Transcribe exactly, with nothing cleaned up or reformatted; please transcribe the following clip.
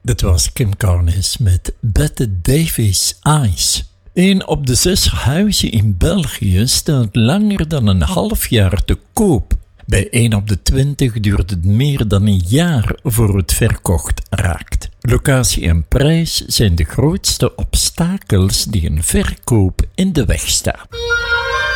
Dat was Kim Carnes met Bette Davis Eyes. Een op de zes huizen in België staat langer dan een half jaar te koop. Bij één op de twintig duurt het meer dan een jaar voor het verkocht raakt. Locatie en prijs zijn de grootste obstakels die een verkoop in de weg staan.